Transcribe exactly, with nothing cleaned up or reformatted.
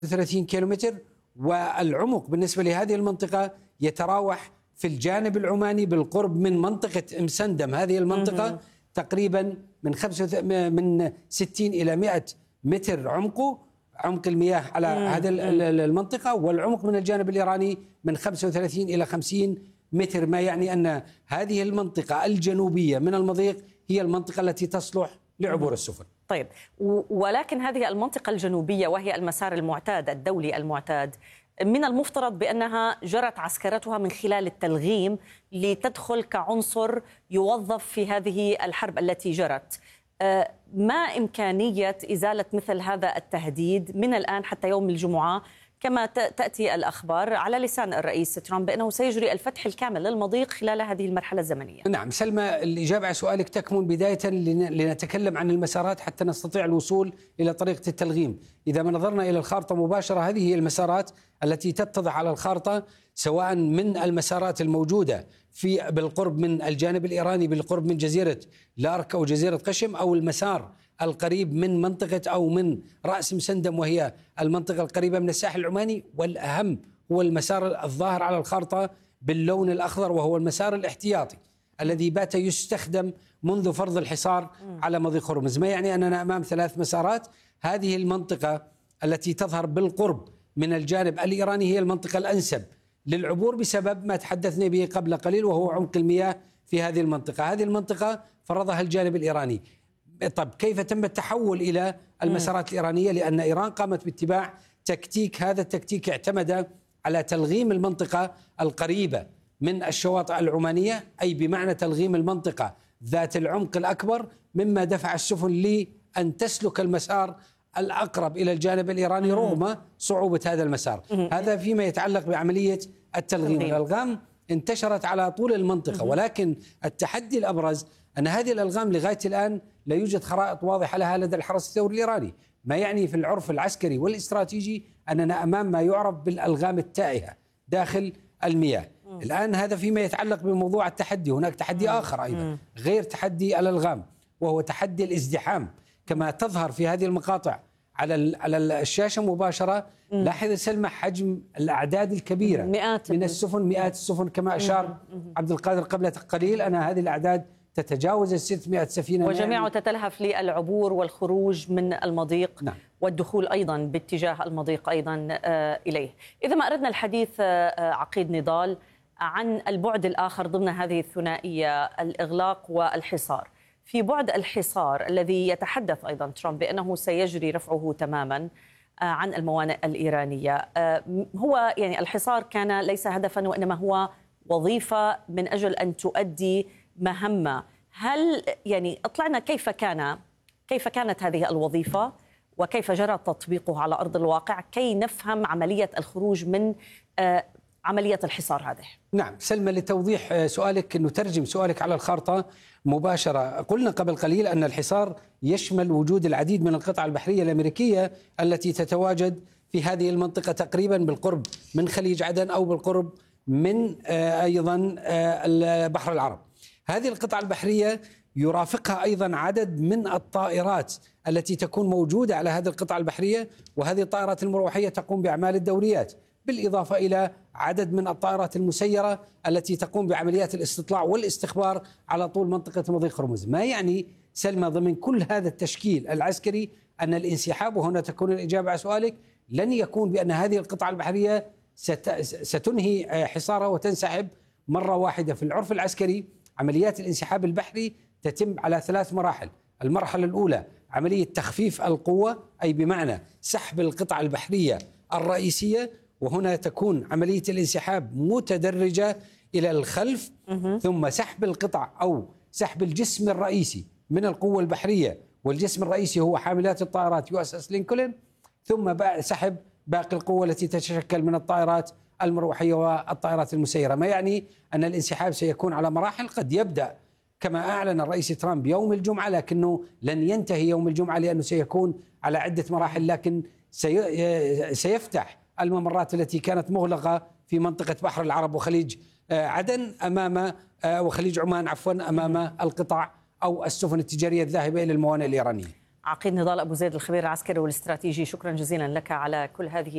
ثلاثين كيلومتر، والعمق بالنسبة لهذه المنطقة يتراوح في الجانب العماني بالقرب من منطقة مسندم. هذه المنطقة تقريبا من خمسة من ستين إلى مئة متر عمقه، عمق المياه على هذه المنطقة، والعمق من الجانب الإيراني من خمسة وثلاثين إلى خمسين متر، ما يعني أن هذه المنطقة الجنوبية من المضيق هي المنطقة التي تصلح لعبور السفن. طيب، ولكن هذه المنطقة الجنوبية وهي المسار المعتاد الدولي المعتاد، من المفترض بأنها جرت عسكرتها من خلال التلغيم لتدخل كعنصر يوظف في هذه الحرب التي جرت. ما إمكانية إزالة مثل هذا التهديد من الآن حتى يوم الجمعة، كما تأتي الأخبار على لسان الرئيس ترامب بأنه سيجري الفتح الكامل للمضيق خلال هذه المرحلة الزمنية؟ نعم سلمى، الإجابة على سؤالك تكمن بداية لنتكلم عن المسارات حتى نستطيع الوصول إلى طريقة التلغيم. إذا ما نظرنا إلى الخارطة مباشرة، هذه هي المسارات التي تتضح على الخارطة، سواء من المسارات الموجودة في بالقرب من الجانب الإيراني بالقرب من جزيرة لارك أو جزيرة قشم، أو المسار القريب من منطقة أو من رأس مسندم وهي المنطقة القريبة من الساحل العماني، والأهم هو المسار الظاهر على الخارطة باللون الأخضر وهو المسار الاحتياطي الذي بات يستخدم منذ فرض الحصار على مضيق هرمز. ما يعني أننا أمام ثلاث مسارات. هذه المنطقة التي تظهر بالقرب من الجانب الإيراني هي المنطقة الأنسب للعبور بسبب ما تحدثنا به قبل قليل، وهو عمق المياه في هذه المنطقة. هذه المنطقة فرضها الجانب الإيراني. طب كيف تم التحول إلى المسارات الإيرانية؟ لأن إيران قامت باتباع تكتيك، هذا التكتيك اعتمد على تلغيم المنطقة القريبة من الشواطئ العمانية، أي بمعنى تلغيم المنطقة ذات العمق الأكبر، مما دفع السفن لأن تسلك المسار الأقرب إلى الجانب الإيراني رغم صعوبة هذا المسار. هذا فيما يتعلق بعملية التلغيم. الألغام انتشرت على طول المنطقة، ولكن التحدي الأبرز أن هذه الألغام لغاية الآن لا يوجد خرائط واضحة لها لدى الحرس الثوري الإيراني، ما يعني في العرف العسكري والاستراتيجي أننا أمام ما يعرف بالألغام التائهة داخل المياه. الآن هذا فيما يتعلق بموضوع التحدي. هناك تحدي آخر أيضا غير تحدي الألغام، وهو تحدي الازدحام كما تظهر في هذه المقاطع على على الشاشة مباشرة. لاحظ سلمى حجم الأعداد الكبيرة مئات من السفن، مئات السفن كما أشار عبد القادر قبل قليل، أن هذه الأعداد تتجاوز ستمئة سفينة، وجميعها تتلهف للعبور والخروج من المضيق. نعم. والدخول أيضا باتجاه المضيق أيضا آه إليه. إذا ما أردنا الحديث آه عقيد نضال عن البعد الآخر ضمن هذه الثنائية، الإغلاق والحصار، في بعد الحصار الذي يتحدث أيضا ترامب بأنه سيجري رفعه تماما عن الموانئ الإيرانية، هو يعني الحصار كان ليس هدفا وإنما هو وظيفة من أجل أن تؤدي مهمة. هل يعني أطلعنا كيف كان كيف كانت هذه الوظيفة وكيف جرى تطبيقه على أرض الواقع كي نفهم عملية الخروج من عملية الحصار هذه؟ نعم سلمى، لتوضيح سؤالك، نترجم سؤالك على الخارطة مباشرة. قلنا قبل قليل أن الحصار يشمل وجود العديد من القطع البحرية الأمريكية التي تتواجد في هذه المنطقة تقريبا بالقرب من خليج عدن أو بالقرب من أيضا البحر العرب. هذه القطع البحرية يرافقها أيضا عدد من الطائرات التي تكون موجودة على هذه القطع البحرية، وهذه الطائرات المروحية تقوم بأعمال الدوريات، بالإضافة إلى عدد من الطائرات المسيرة التي تقوم بعمليات الاستطلاع والاستخبار على طول منطقة مضيق هرمز. ما يعني سلمى ضمن كل هذا التشكيل العسكري أن الانسحاب، وهنا تكون الإجابة على سؤالك، لن يكون بأن هذه القطع البحرية ستنهي حصارها وتنسحب مرة واحدة. في العرف العسكري عمليات الانسحاب البحري تتم على ثلاث مراحل. المرحلة الأولى عملية تخفيف القوة، أي بمعنى سحب القطع البحرية الرئيسية، وهنا تكون عملية الانسحاب متدرجة إلى الخلف، ثم سحب القطع أو سحب الجسم الرئيسي من القوة البحرية، والجسم الرئيسي هو حاملات الطائرات يو اس اس لينكولن، ثم سحب باقي القوة التي تتشكل من الطائرات المروحية والطائرات المسيرة. ما يعني أن الانسحاب سيكون على مراحل، قد يبدأ كما أعلن الرئيس ترامب يوم الجمعة، لكنه لن ينتهي يوم الجمعة لأنه سيكون على عدة مراحل، لكن سي سيفتح الممرات التي كانت مغلقة في منطقة بحر العرب وخليج عدن أمام وخليج عمان عفوا أمام القطع أو السفن التجارية الذاهبة إلى الموانئ الإيرانية. عقيد نضال أبو زيد، الخبير العسكري والاستراتيجي، شكرا جزيلا لك على كل هذه